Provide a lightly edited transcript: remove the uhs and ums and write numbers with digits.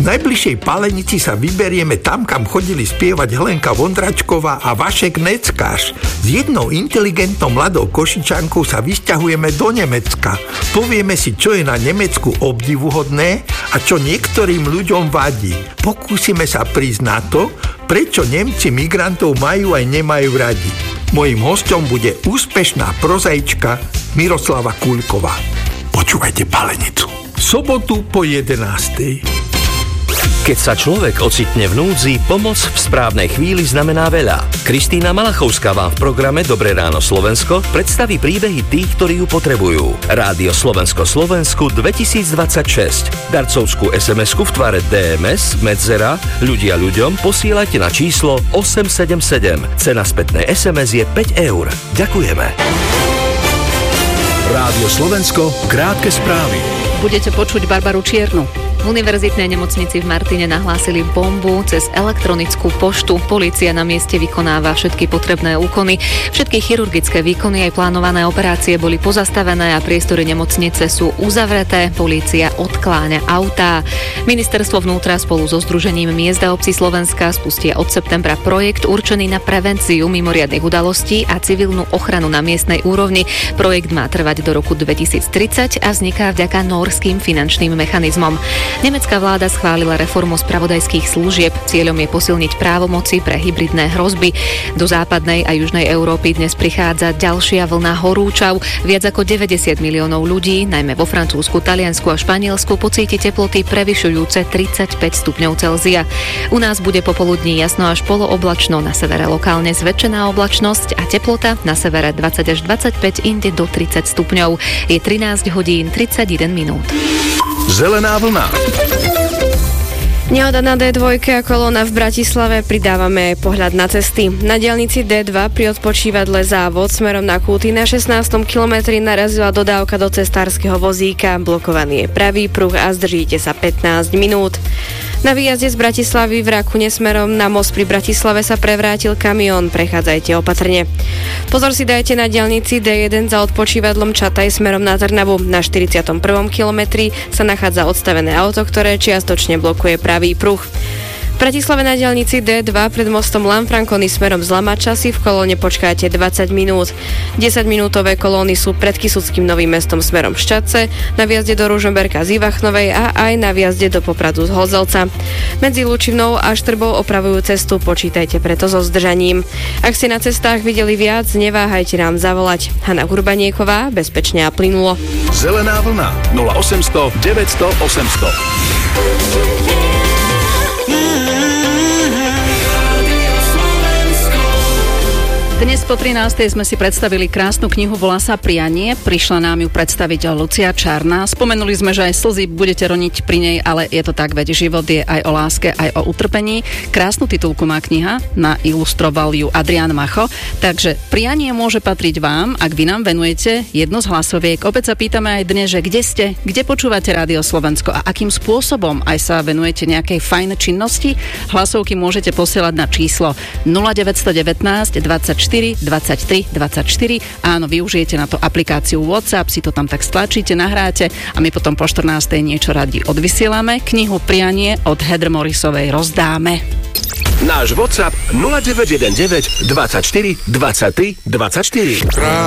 V najbližšej Pálenici sa vyberieme tam, kam chodili spievať Helenka Vondračková a Vašek Neckáš. S jednou inteligentnou mladou Košičankou sa vysťahujeme do Nemecka. Povieme si, čo je na Nemecku obdivuhodné a čo niektorým ľuďom vadí. Pokúsime sa prísť na to, prečo Nemci migrantov majú aj nemajú radi. Mojím hosťom bude úspešná prozaička Miroslava Kuľková. Počúvajte Pálenicu. V sobotu po 11:00. Keď sa človek ocitne v núdzi, pomoc v správnej chvíli znamená veľa. Kristína Malachovská vám v programe Dobré ráno Slovensko predstaví príbehy tých, ktorí ju potrebujú. Rádio Slovensko Slovensku 2026. Darcovskú SMS-ku v tvare DMS, medzera, ľudia ľuďom posielajte na číslo 877. Cena spätnej SMS je 5 eur. Ďakujeme. Rádio Slovensko, krátke správy. Budete počuť Barbaru Čiernu. V univerzitnej nemocnici v Martine nahlásili bombu cez elektronickú poštu. Polícia na mieste vykonáva všetky potrebné úkony. Všetky chirurgické výkony aj plánované operácie boli pozastavené a priestory nemocnice sú uzavreté. Polícia odkláňa autá. Ministerstvo vnútra spolu so Združením miest a obcí Slovenska spustia od septembra projekt určený na prevenciu mimoriadnych udalostí a civilnú ochranu na miestnej úrovni. Projekt má trvať do roku 2030 a vzniká vďaka nórskym finančným mechanizmom. Nemecká vláda schválila reformu spravodajských služieb. Cieľom je posilniť právomoci pre hybridné hrozby. Do západnej a južnej Európy dnes prichádza ďalšia vlna horúčav. Viac ako 90 miliónov ľudí, najmä vo Francúzsku, Taliansku a Španielsku, pocíti teploty prevyšujúce 35 stupňov Celzia. U nás bude popoludní jasno až polooblačno, na severe lokálne zväčšená oblačnosť a teplota na severe 20 až 25, inde do 30 stupňov. Je 13 hodín 31 minút. Zelená vlna. Nehoda na D2 a kolóna v Bratislave, pridávame aj pohľad na cesty. Na diaľnici D2 pri odpočívadle Závod smerom na Kúty na 16. kilometri narazila dodávka do cestárskeho vozíka. Blokovaný je pravý pruh a zdržíte sa 15 minút. Na výjazde z Bratislavy v Rakune smerom na most pri Bratislave sa prevrátil kamión, prechádzajte opatrne. Pozor si dajte na diaľnici D1 za odpočívadlom Čataj smerom na Trnavu. Na 41. kilometri sa nachádza odstavené auto, ktoré čiastočne blokuje pravý pruh. V Bratislave na diaľnici D2 pred mostom Lanfranconi smerom z Lamača si v kolóne počkáte 20 minút. 10-minútové kolóny sú pred Kysuckým Novým Mestom smerom Šťadce, na výjazde do Ružomberka z Ivachnovej a aj na výjazde do Popradu z Holzelca. Medzi Lučivnou a Štrbou opravujú cestu, počítajte preto so zdržaním. Ak ste na cestách videli viac, neváhajte nám zavolať. Hanna Urbanieková, bezpečne a plynulo. Zelená vlna 0800 900 800. Dnes po 13. sme si predstavili krásnu knihu, volá sa Prianie. Prišla nám ju predstaviť Lucia Čarná. Spomenuli sme, že aj slzy budete roniť pri nej, ale je to tak, veď život je aj o láske, aj o utrpení. Krásnu titulku má kniha, nailustroval ju Adrián Macho. Takže Prianie môže patriť vám, ak vy nám venujete jedno z hlasoviek. Opäť sa pýtame aj dnes, že kde ste, kde počúvate Rádio Slovensko a akým spôsobom aj sa venujete nejakej fajn činnosti. Hlasovky môžete posielať na číslo 0919 24 23 24. Áno, využijete na to aplikáciu WhatsApp, si to tam tak stlačíte, nahráte a my potom po 14. niečo radi odvysielame. Knihu Prianie od Heather Morrisovej rozdáme. Náš WhatsApp 0919 24 23 24.